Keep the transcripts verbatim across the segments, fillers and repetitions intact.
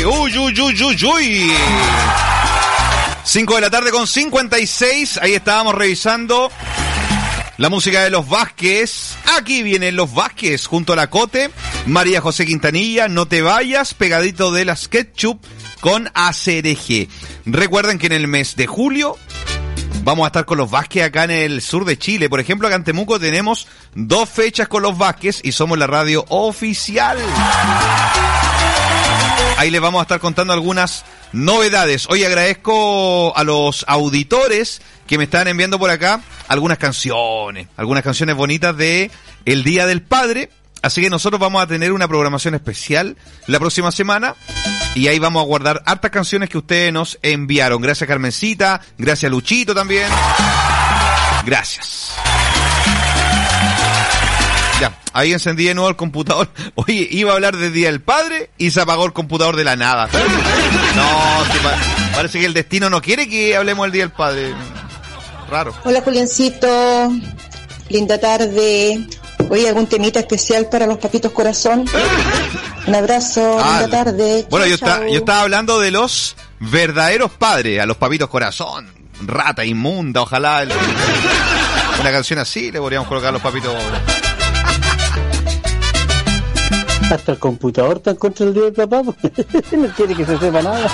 Uy, uy, uy, uy, uy. cinco de la tarde con cincuenta y seis. Ahí estábamos revisando la música de Los Vázquez. Aquí vienen Los Vázquez junto a la Cote, María José Quintanilla, No te vayas, pegadito de las Ketchup con Acereje. Recuerden que en el mes de julio vamos a estar con Los Vázquez acá en el sur de Chile. Por ejemplo, acá en Temuco tenemos dos fechas con Los Vázquez y somos la radio oficial. Ahí les vamos a estar contando algunas novedades. Hoy agradezco a los auditores que me están enviando por acá algunas canciones, algunas canciones bonitas de el Día del Padre. Así que nosotros vamos a tener una programación especial la próxima semana y ahí vamos a guardar hartas canciones que ustedes nos enviaron. Gracias Carmencita, gracias Luchito también. Gracias. Ya, ahí encendí de nuevo el computador. Oye, iba a hablar del Día del Padre y se apagó el computador de la nada. No, sí, pa- parece que el destino no quiere que hablemos del Día del Padre. Raro. Hola Juliancito, linda tarde. Oye, ¿algún temita especial para los papitos corazón? Un abrazo, Ah, linda tarde. Bueno, Chao, yo, está, chao. yo estaba hablando de los verdaderos padres, a los papitos corazón. Rata inmunda, ojalá. el- Una canción así le podríamos colocar a los papitos. Hasta el computador está en contra del día del papá. No quiere que se sepa nada.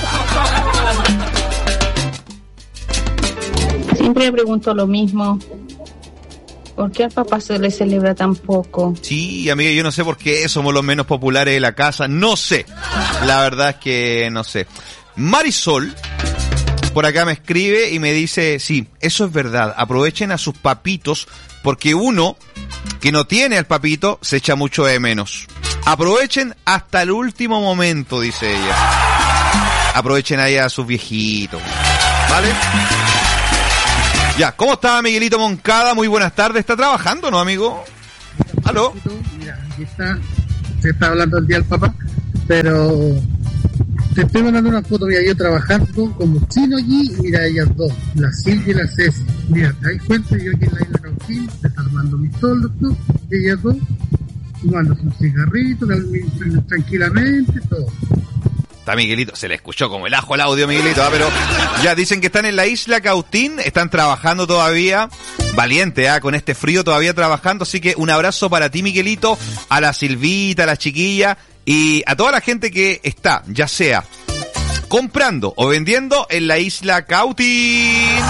Siempre me pregunto lo mismo. ¿Por qué al papá se le celebra tan poco? Sí, amiga, yo no sé por qué somos los menos populares de la casa. No sé. La verdad es que no sé. Marisol, por acá me escribe y me dice, sí, eso es verdad. Aprovechen a sus papitos porque uno que no tiene al papito se echa mucho de menos. Aprovechen hasta el último momento, dice ella. Aprovechen ahí a sus viejitos. ¿Vale? Ya, ¿cómo está Miguelito Moncada? Muy buenas tardes. ¿Está trabajando, no, amigo? ¿Aló? Mira, aquí está, se está hablando del Día del Papá, pero te estoy mandando una foto, mira, yo trabajando como chino allí, y mira ellas dos, la Silvia y la Ceci. Mira, te das cuenta, yo aquí en la isla Cauquín, te está armando mi toldo, tú, y ellas dos, fumándose un cigarrito, tranquilamente, todo. Está Miguelito, se le escuchó como el ajo al audio, Miguelito, ¿ah? Pero ya dicen que están en la isla Cautín, están trabajando todavía, valiente, ¿ah? Con este frío todavía trabajando, así que un abrazo para ti, Miguelito, a la Silvita, a la chiquilla y a toda la gente que está, ya sea comprando o vendiendo en la isla Cautín.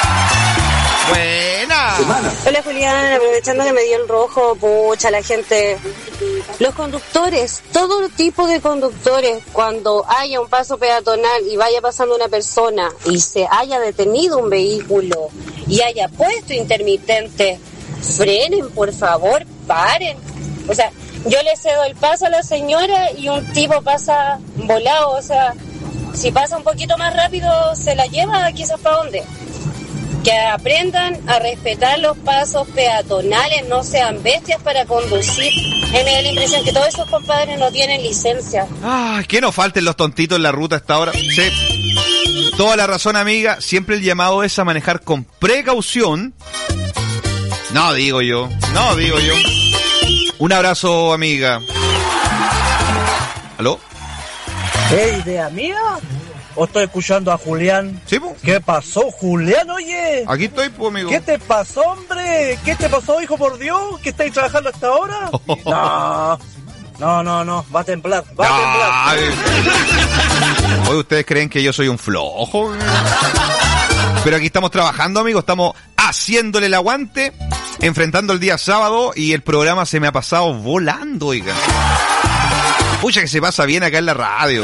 Buena. Hola Julián, aprovechando que me dio el rojo, pucha, la gente, los conductores, todo tipo de conductores, cuando haya un paso peatonal y vaya pasando una persona y se haya detenido un vehículo y haya puesto intermitente, frenen, por favor, paren. O sea, yo le cedo el paso a la señora y un tipo pasa volado, o sea, si pasa un poquito más rápido se la lleva quizás para dónde. Que aprendan a respetar los pasos peatonales, no sean bestias para conducir. Me da la impresión que todos esos compadres no tienen licencia. Ah, que no falten los tontitos en la ruta hasta ahora. Sí. Toda la razón, amiga. Siempre el llamado es a manejar con precaución. No digo yo, no digo yo. Un abrazo, amiga. ¿Aló? ¿Hey, de amiga? ¿O estoy escuchando a Julián? ¿Sí, po? ¿Qué pasó, Julián, oye? Aquí estoy, pues, amigo. ¿Qué te pasó, hombre? ¿Qué te pasó, hijo, por Dios? ¿Que estáis trabajando hasta ahora? No, no, no, no, va a temblar, va a Ay. temblar. Hoy ustedes creen que yo soy un flojo. Pero aquí estamos trabajando, amigos. Estamos haciéndole el aguante, enfrentando el día sábado y el programa se me ha pasado volando, oiga. Pucha que se pasa bien acá en la radio.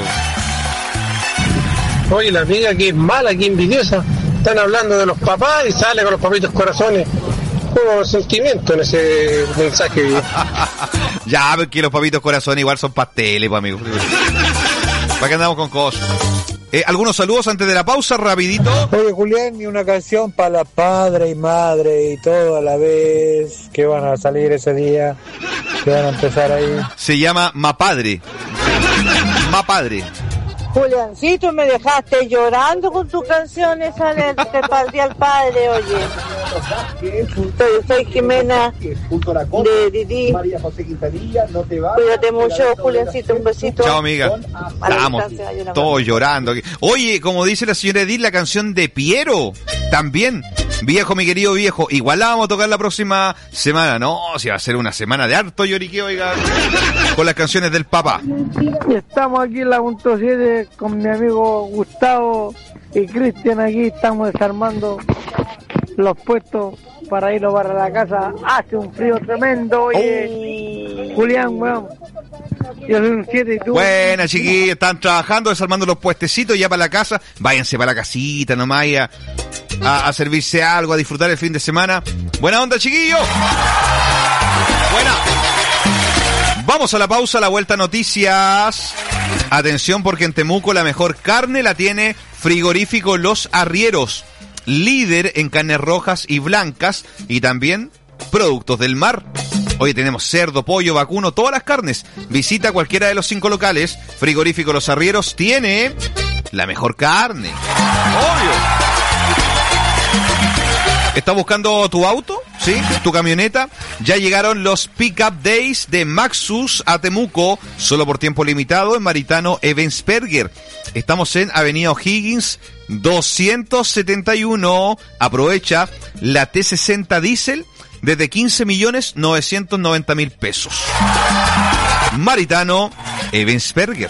Oye, la amiga que es mala, que envidiosa. Están hablando de los papás y sale con los papitos corazones. Hubo sentimiento en ese mensaje. Ya, porque los papitos corazones igual son pasteles, pues, amigos. ¿Para qué andamos con cosas? Eh, ¿Algunos saludos antes de la pausa, rapidito? Oye, Julián, y una canción para la padre y madre y todo a la vez, que van a salir ese día, que van a empezar ahí. Se llama Mapadre. Mapadre. Juliancito, me dejaste llorando con tus canciones al Día al Padre, oye. Soy, soy Jimena de Didi. Cuídate mucho, Juliancito, un besito. Chao, amiga. Estamos todos llorando. Oye, como dice la señora Edith, la canción de Piero, también. Viejo, mi querido viejo. Igual la vamos a tocar la próxima semana. No, si va a ser una semana de harto lloriqueo, oiga, con las canciones del papá. Estamos aquí en la punto siete con mi amigo Gustavo y Cristian. Aquí estamos desarmando los puestos para irnos para la casa. Hace un frío tremendo. Oye, oh. Julián, weón. Yo soy un siete y tú. Buena, chiquillos, están trabajando, desarmando los puestecitos ya para la casa. Váyanse para la casita nomás y a, a, a servirse algo, a disfrutar el fin de semana. Buena onda, chiquillos. Buena. Vamos a la pausa, a la vuelta a noticias. Atención, porque en Temuco la mejor carne la tiene Frigorífico Los Arrieros, líder en carnes rojas y blancas y también productos del mar. Hoy tenemos cerdo, pollo, vacuno, todas las carnes. Visita cualquiera de los cinco locales. Frigorífico Los Arrieros tiene la mejor carne. Obvio. ¿Estás buscando tu auto? ¿Sí? ¿Tu camioneta? Ya llegaron los Pickup Days de Maxus a Temuco, solo por tiempo limitado en Maritano Ebensperger. Estamos en Avenida O'Higgins doscientos setenta y uno. Aprovecha la T sesenta Diesel desde quince millones novecientos noventa mil pesos. Maritano Ebensperger.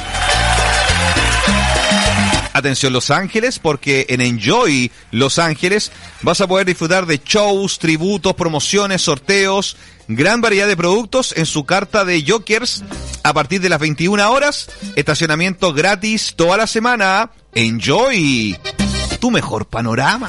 Atención Los Ángeles, porque en Enjoy Los Ángeles vas a poder disfrutar de shows, tributos, promociones, sorteos, gran variedad de productos en su carta de Jokers a partir de las veintiuna horas, estacionamiento gratis toda la semana. Enjoy, tu mejor panorama.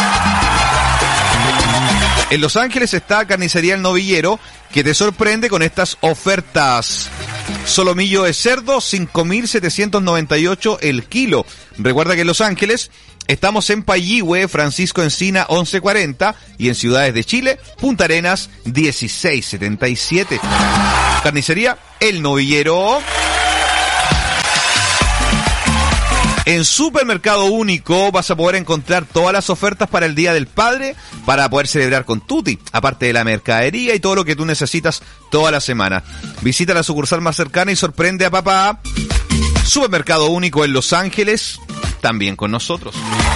En Los Ángeles está Carnicería El Novillero, que te sorprende con estas ofertas. Solomillo de cerdo, cinco mil setecientos noventa y ocho el kilo. Recuerda que en Los Ángeles estamos en Payihue, Francisco Encina once cuarenta y en ciudades de Chile, Punta Arenas dieciséis setenta y siete. Carnicería El Novillero. En Supermercado Único vas a poder encontrar todas las ofertas para el Día del Padre para poder celebrar con Tuti, aparte de la mercadería y todo lo que tú necesitas toda la semana. Visita la sucursal más cercana y sorprende a papá. Supermercado Único en Los Ángeles, también con nosotros.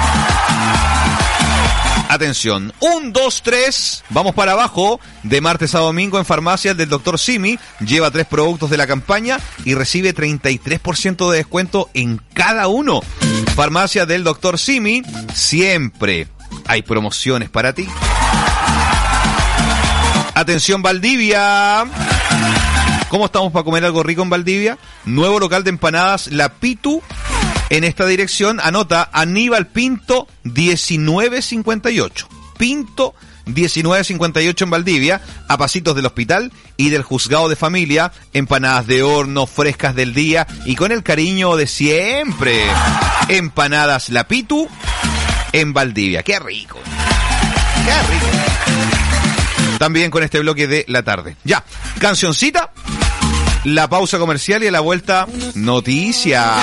Atención, un, dos, tres, vamos para abajo. De martes a domingo en farmacias del doctor Simi, lleva tres productos de la campaña y recibe treinta y tres por ciento de descuento en cada uno. Farmacias del doctor Simi, siempre hay promociones para ti. Atención Valdivia. ¿Cómo estamos para comer algo rico en Valdivia? Nuevo local de empanadas La Pitu. En esta dirección, anota Aníbal Pinto diecinueve cincuenta y ocho. Pinto diecinueve cincuenta y ocho en Valdivia, a pasitos del hospital y del juzgado de familia. Empanadas de horno, frescas del día y con el cariño de siempre. Empanadas La Pitu en Valdivia. ¡Qué rico! ¡Qué rico! También con este bloque de la tarde. Ya, cancioncita, la pausa comercial y a la vuelta, noticias.